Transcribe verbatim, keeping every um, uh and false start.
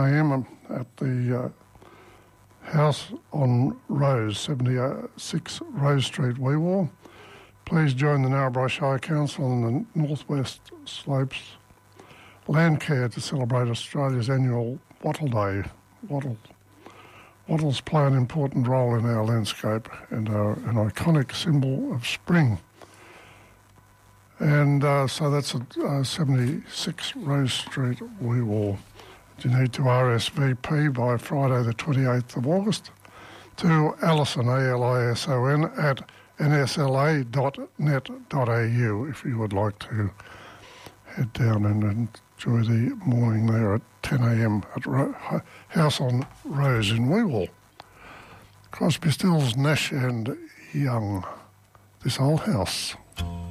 a m at the uh, House on Rose, seventy-six Rose Street, Weewar. Please join the Narrabri Shire Council on the Northwest Slopes Landcare to celebrate Australia's annual Wattle Day. Wattle. Wattles play an important role in our landscape and are an iconic symbol of spring. And uh, so that's at uh, seventy-six Rose Street, Weewar. You need to R S V P by Friday the twenty-eighth of August to Alison, A L I S O N, at n s l a dot net dot a u if you would like to head down and enjoy the morning there at ten a m at Ro- House on Rose in Weewar. Crosby, Stills, Nash and Young, This Old House.